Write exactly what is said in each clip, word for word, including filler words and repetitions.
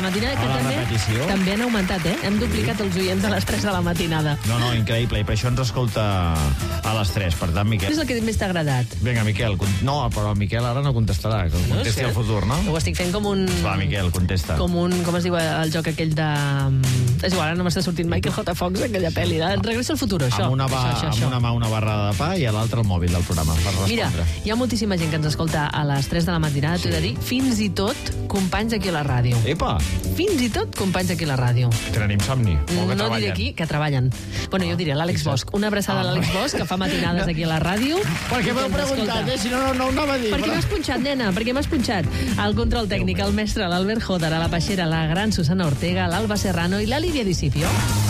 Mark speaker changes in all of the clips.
Speaker 1: la matinada, que
Speaker 2: A la
Speaker 1: també,
Speaker 2: repetició.
Speaker 1: també han augmentat, eh? Hem duplicat els oients a les tres de la matinada.
Speaker 2: No, no, increïble. I per això ens escolta a les tres. Per tant,
Speaker 1: Què
Speaker 2: Miquel...
Speaker 1: és el que més t'ha agradat?
Speaker 2: Vinga, Miquel. con- No, però el Miquel ara no contestarà. Que contesti
Speaker 1: No,
Speaker 2: al futur, no?
Speaker 1: Ho estic fent com un...
Speaker 2: Va, Miquel, contesta.
Speaker 1: Com un... Com es diu el joc aquell de... És igual, ara no m'està sortint Michael J. Fox, aquella pel·li. De... Regressa al futur, això.
Speaker 2: Amb una, ba...
Speaker 1: això, això,
Speaker 2: amb
Speaker 1: això.
Speaker 2: una mà una barra de pa i a l'altra el mòbil del programa per respondre.
Speaker 1: Mira, hi ha moltíssima gent que ens escolta a les tres de la matinada, t'ho he de dir, fins i tot companys aquí a la ràdio.
Speaker 2: Epa!
Speaker 1: Fins i tot companys aquí a la ràdio.
Speaker 2: Tenen insomni. O que
Speaker 1: No
Speaker 2: treballen.
Speaker 1: diré aquí, que treballen. Bueno, jo diré l'Àlex
Speaker 2: fixa't.
Speaker 1: Bosch. Una abraçada a l'Àlex Bosch, que fa matinades aquí a la ràdio.
Speaker 2: Per què
Speaker 1: i que
Speaker 2: m'heu
Speaker 1: ens
Speaker 2: preguntat,
Speaker 1: escolta.
Speaker 2: eh? Si no, no, no ho anava a dir.
Speaker 1: Per què
Speaker 2: però-
Speaker 1: m'has punxat, nena? Per què m'has punxat? El control tècnic, el mestre, l'Albert Joder, a la Peixera, la gran Susana Ortega, l'Alba Serrano i la Lídia Discipio.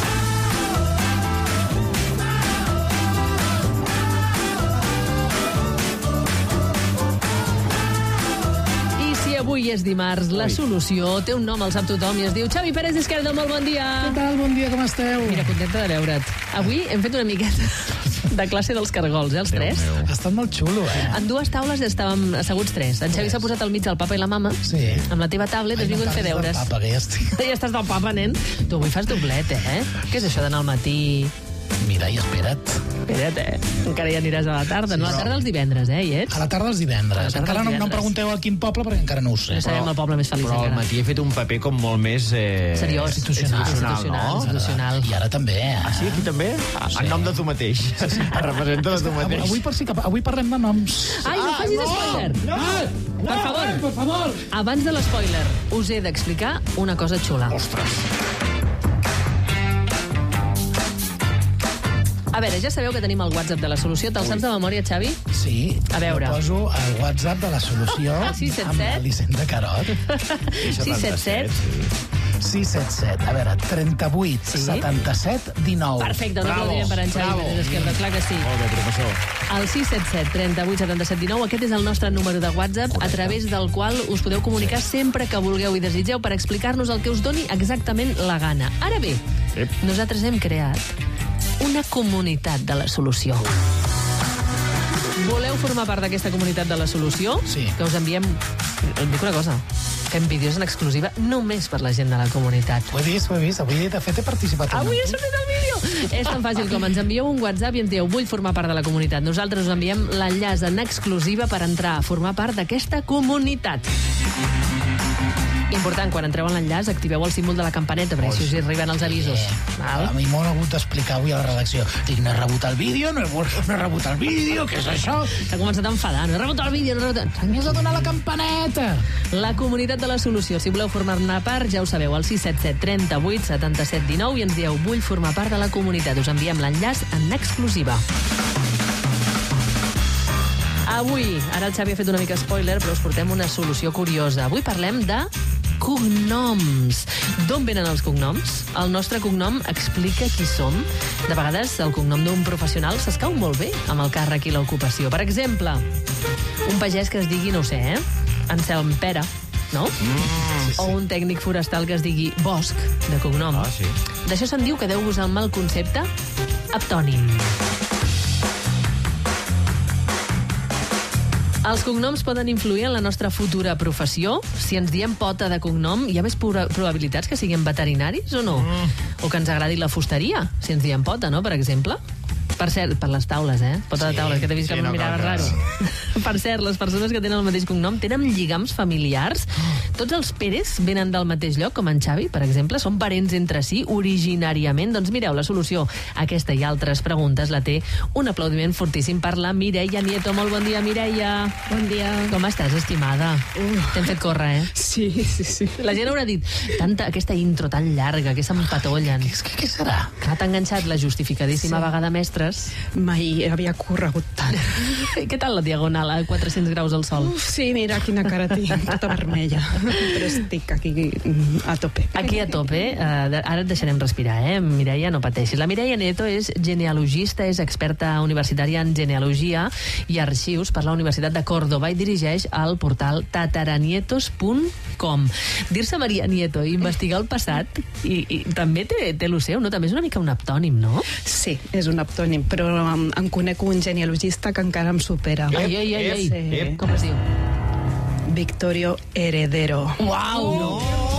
Speaker 1: I si avui és dimarts, la solució té un nom, el sap tothom, i es diu Xavi Pérez Izquierdo, molt bon dia.
Speaker 3: Què tal? Bon dia, com esteu?
Speaker 1: Mira, contenta de veure't. Avui hem fet una miqueta de classe dels cargols, eh, els
Speaker 2: Déu
Speaker 1: tres.
Speaker 2: meu.
Speaker 3: Ha estat molt xulo, eh?
Speaker 1: En dues taules estàvem asseguts tres. En Xavi s'ha posat al mig el papa i la mama.
Speaker 3: Sí.
Speaker 1: Amb la teva tablet has vingut a fer deures.
Speaker 3: Papa, que ja estic...
Speaker 1: Ja estàs del papa, nen. Tu avui fas doblet, eh? Què és això d'anar al matí?
Speaker 3: Mira, i espera't.
Speaker 1: Espera't, eh? Encara hi aniràs a la tarda. No, a la tarda els divendres, eh? Hi ets?
Speaker 3: A la tarda els divendres.
Speaker 1: A la tarda
Speaker 3: Encara
Speaker 1: els
Speaker 3: no, no em
Speaker 1: divendres.
Speaker 3: pregunteu a quin poble, perquè encara no ho sé.
Speaker 1: No sabem el poble més feliç
Speaker 2: Però al
Speaker 1: encara.
Speaker 2: matí he fet un paper com molt més... Eh...
Speaker 1: Seriós.
Speaker 3: Institucional.
Speaker 1: Institucional,
Speaker 2: no?
Speaker 1: institucional.
Speaker 3: I ara també, eh?
Speaker 2: Ah, sí, aquí també? Ah,
Speaker 3: Sí.
Speaker 2: En nom de tu mateix. Es representa de tu
Speaker 3: Avui,
Speaker 2: mateix.
Speaker 3: avui, per si, cap- avui parlem de noms.
Speaker 1: Ai, no facis spoiler!
Speaker 2: No!
Speaker 1: Per favor,
Speaker 3: Per favor!
Speaker 1: abans de l'espoiler, us he d'explicar una cosa xula.
Speaker 2: Ostres.
Speaker 1: A veure, ja sabeu que tenim el WhatsApp de la solució. Te'l saps de memòria, Xavi?
Speaker 3: Sí,
Speaker 1: A veure.
Speaker 3: jo poso el WhatsApp de la solució
Speaker 1: sis set
Speaker 3: amb
Speaker 1: set.
Speaker 3: l'Elisenda Carot.
Speaker 1: sis set set.
Speaker 3: sis set set, a veure, trenta-vuit,
Speaker 1: Sí.
Speaker 3: setanta-set, dinou.
Speaker 1: Perfecte, no
Speaker 2: Bravo,
Speaker 1: aplaudirem per en Xavi
Speaker 2: bravo.
Speaker 1: Pérez Izquierdo, clar que sí.
Speaker 2: Molt bé, professor.
Speaker 1: El sis set set, trenta-vuit, setanta-set, dinou, aquest és el nostre número de WhatsApp, a través del qual us podeu comunicar sempre que vulgueu i desitgeu per explicar-nos el que us doni exactament la gana. Ara bé,
Speaker 2: Ep.
Speaker 1: nosaltres hem creat una comunitat de la solució. Voleu formar part d'aquesta comunitat de la solució?
Speaker 3: Sí.
Speaker 1: Que us enviem... Et dic una cosa, fem vídeos en exclusiva només per la gent de la comunitat.
Speaker 3: Ho he vist, ho he vist. Avui, de fet, he participat. en
Speaker 1: Avui
Speaker 3: un-
Speaker 1: ha sortit el vídeo! És tan fàcil com ens envieu un WhatsApp i ens dieu vull formar part de la comunitat. Nosaltres us enviem l'enllaç en exclusiva per entrar a formar part d'aquesta comunitat. Important, quan entreu en l'enllaç, activeu el símbol de la campaneta, perquè així us hi arriben els avisos. Val?
Speaker 3: A mi m'ho han hagut d'explicar avui a la redacció. Dic, no he rebut el vídeo, no he, no he rebut el vídeo, què és això?
Speaker 1: S'ha començat a enfadar. No he rebut el vídeo, no he rebut...
Speaker 3: M'hi has de donar la campaneta!
Speaker 1: La comunitat de la solució. Si voleu formar-ne part, ja ho sabeu, al sis set set, trenta-vuit, setanta-set, dinou i ens dieu vull formar part de la comunitat. Us enviem l'enllaç en exclusiva. Avui, ara el Xavi ha fet una mica spoiler, però us portem una solució curiosa. Avui parlem de cognoms. D'on venen els cognoms? El nostre cognom explica qui som. De vegades, el cognom d'un professional s'escau molt bé amb el càrrec i l'ocupació. Per exemple, un pagès que es digui, no ho sé, eh? Anselm Pera, no? Mm, o un tècnic forestal que es digui Bosch, de cognom.
Speaker 2: Ah, sí.
Speaker 1: D'això se'n diu que deu usar el mal concepte aptònim. Els cognoms poden influir en la nostra futura professió. Si ens diem Pota de cognom, hi ha més proba- probabilitats que siguem veterinaris o no? Mm. O que ens agradi la fusteria, si ens diem Pota, no?, per exemple. Per cert, per les taules, eh? Pota de
Speaker 3: Sí.
Speaker 1: taules, que t'he vist
Speaker 2: Sí,
Speaker 1: que
Speaker 2: no
Speaker 1: em miraves
Speaker 2: cal que-
Speaker 1: raro. Per cert, les persones que tenen el mateix cognom tenen lligams familiars. Tots els Pérez venen del mateix lloc, com en Xavi, per exemple, són parents entre si originàriament. Doncs mireu, la solució a aquesta i altres preguntes la té un aplaudiment fortíssim per la Mireia Nieto. Molt bon dia, Mireia.
Speaker 4: Bon dia.
Speaker 1: Com estàs, estimada?
Speaker 4: Uh.
Speaker 1: T'hem fet córrer, eh?
Speaker 4: Sí, sí, sí.
Speaker 1: La gent haurà dit, tanta, aquesta intro tan llarga, que s'empatollen.
Speaker 3: Què, què, què serà?
Speaker 1: Clar, t'ha enganxat la justificadíssima
Speaker 4: Sí.
Speaker 1: vegada mestres.
Speaker 4: Mai havia corregut tant.
Speaker 1: Què tal la diagonal a quatre-cents graus al sol?
Speaker 4: Uf, sí, mira quina cara tinc, tota vermella. Però estic aquí mm, a tope.
Speaker 1: Aquí a tope, eh, ara et deixarem respirar, eh? Mireia, no pateixis. La Mireia Nieto és genealogista, és experta universitària en genealogia i arxius per la Universitat de Córdoba i dirigeix el portal tataranietos punt com. Dir-se Maria Nieto i investigar el passat i, i també té, té lo seu, no? També és una mica un aptònim, no?
Speaker 4: Sí, és un aptònim, però em, em conec un genealogista que encara em supera.
Speaker 1: Ai, ai, ai, ai.
Speaker 4: Sí.
Speaker 1: Com es diu?
Speaker 4: Victorio Heredero.
Speaker 1: Uau! No!